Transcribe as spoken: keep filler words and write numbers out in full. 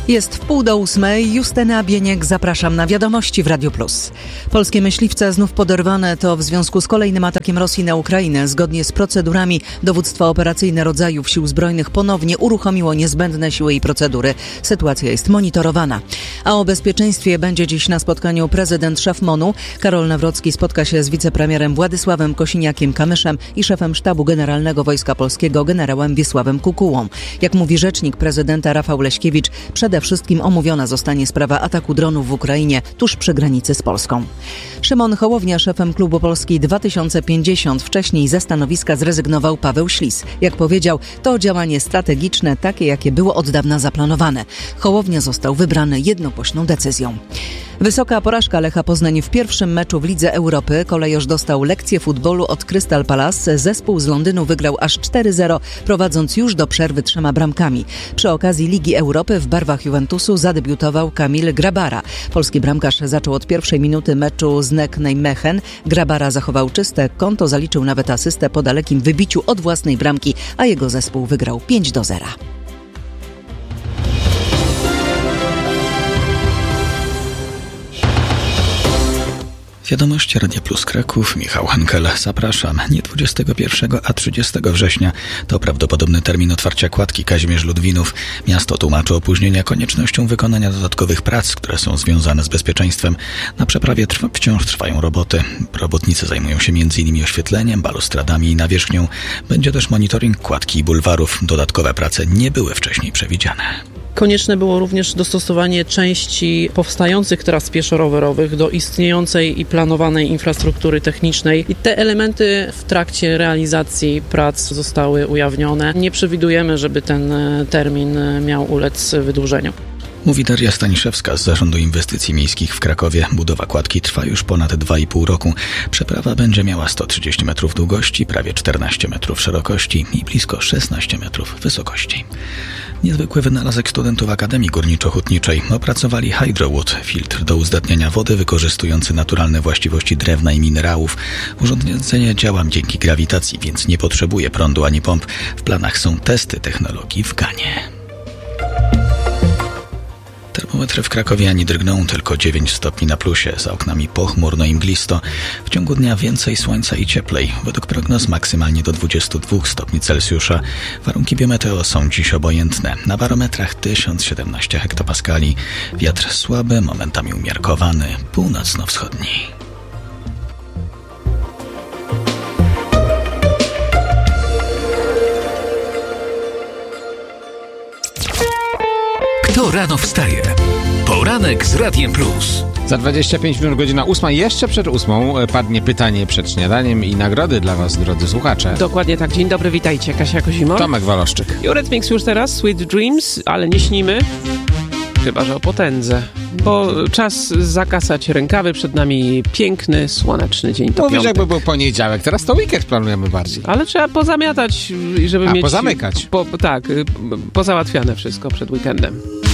Jest w pół do ósmej. Justyna Bieniek, zapraszam na wiadomości w Radio Plus. Polskie myśliwce znów poderwane to w związku z kolejnym atakiem Rosji na Ukrainę. Zgodnie z procedurami dowództwo operacyjne rodzajów sił zbrojnych ponownie uruchomiło niezbędne siły i procedury. Sytuacja jest monitorowana. A o bezpieczeństwie będzie dziś na spotkaniu prezydent szef MON-u. Karol Nawrocki spotka się z wicepremierem Władysławem Kosiniakiem-Kamyszem i szefem Sztabu Generalnego Wojska Polskiego generałem Wiesławem Kukułą. Jak mówi rzecznik prezydenta Rafał Leśkiewicz, przede wszystkim omówiona zostanie sprawa ataku dronów w Ukrainie tuż przy granicy z Polską. Szymon Hołownia, szefem klubu Polski dwa tysiące pięćdziesiąt. Wcześniej ze stanowiska zrezygnował Paweł Ślis. Jak powiedział, to działanie strategiczne, takie jakie było od dawna zaplanowane. Hołownia został wybrany jednogłośną decyzją. Wysoka porażka Lecha Poznań w pierwszym meczu w Lidze Europy. Kolejorz dostał lekcję futbolu od Crystal Palace. Zespół z Londynu wygrał aż cztery zero, prowadząc już do przerwy trzema bramkami. Przy okazji Ligi Europy w barwach Juventusu zadebiutował Kamil Grabara. Polski bramkarz zaczął od pierwszej minuty meczu z Nek Nijmegen. Grabara zachował czyste konto, zaliczył nawet asystę po dalekim wybiciu od własnej bramki, a jego zespół wygrał pięć do zera. Wiadomości Radia Plus Kraków, Michał Henkel, zapraszam. Nie dwudziestego pierwszego, a trzydziestego września to prawdopodobny termin otwarcia kładki Kazimierz-Ludwinów. Miasto tłumaczy opóźnienia koniecznością wykonania dodatkowych prac, które są związane z bezpieczeństwem. Na przeprawie trwa, wciąż trwają roboty. Robotnicy zajmują się między innymi oświetleniem, balustradami i nawierzchnią. Będzie też monitoring kładki i bulwarów. Dodatkowe prace nie były wcześniej przewidziane. Konieczne było również dostosowanie części powstających tras pieszo-rowerowych do istniejącej i planowanej infrastruktury technicznej. I te elementy w trakcie realizacji prac zostały ujawnione. Nie przewidujemy, żeby ten termin miał ulec wydłużeniu. Mówi Daria Staniszewska z Zarządu Inwestycji Miejskich w Krakowie. Budowa kładki trwa już ponad dwa i pół roku. Przeprawa będzie miała sto trzydzieści metrów długości, prawie czternaście metrów szerokości i blisko szesnaście metrów wysokości. Niezwykły wynalazek studentów Akademii Górniczo-Hutniczej. Opracowali Hydrowood, filtr do uzdatniania wody wykorzystujący naturalne właściwości drewna i minerałów. Urządzenie działa dzięki grawitacji, więc nie potrzebuje prądu ani pomp. W planach są testy technologii w Ganie. Termometry w Krakowie ani drgną, tylko dziewięć stopni na plusie, za oknami pochmurno i mglisto. W ciągu dnia więcej słońca i cieplej. Według prognoz maksymalnie do dwudziestu dwóch stopni Celsjusza. Warunki biometeo są dziś obojętne. Na barometrach tysiąc siedemnaście hektopaskali. Wiatr słaby, momentami umiarkowany, północno-wschodni. Kto rano wstaje? Poranek z Radiem Plus. Za dwadzieścia pięć minut godzina ósma. Jeszcze przed ósmą padnie pytanie przed śniadaniem i nagrody dla was, drodzy słuchacze. Dokładnie tak. Dzień dobry, witajcie. Kasia Kozimor. Tomek Waloszczyk. Juret Mix już teraz, Sweet Dreams, ale nie śnimy. Chyba że o potędze. Bo czas zakasać rękawy. Przed nami piękny, słoneczny dzień. To Mówisz, piątek. jakby był poniedziałek. Teraz to weekend planujemy bardziej. Ale trzeba pozamiatać, żeby A, mieć... pozamykać. Po, tak, pozałatwiane wszystko przed weekendem.